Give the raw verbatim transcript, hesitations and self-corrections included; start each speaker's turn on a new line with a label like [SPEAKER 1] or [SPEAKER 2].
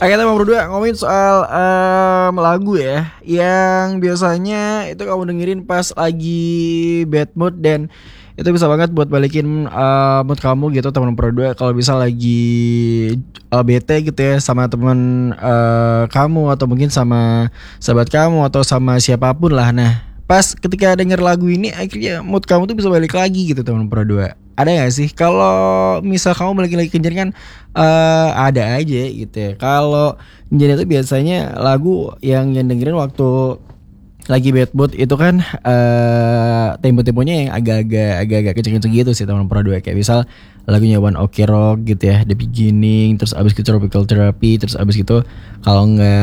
[SPEAKER 1] Oke, kita mau berdua ngomongin soal em, lagu ya, yang biasanya itu kamu dengerin pas lagi bad mood dan itu bisa banget buat balikin eh, mood kamu gitu teman berdua. Kalau bisa lagi eh, bete gitu ya sama teman eh, kamu atau mungkin sama sahabat kamu atau sama siapapun lah. Nah, pas ketika denger lagu ini akhirnya mood kamu tuh bisa balik lagi gitu teman berdua. Ada gak sih kalau misal kamu lagi lagi kenceng kan eh ada aja gitu ya. Kalau jadi itu biasanya lagu yang yang dengerin waktu lagi bad mood itu kan eh tempo-temponya yang agak-agak agak-agak kenceng-kenceng gitu sih teman dua kayak misal lagunya One Ok Rock gitu ya, The Beginning, terus abis itu Tropical Therapy, terus abis itu kalau nggak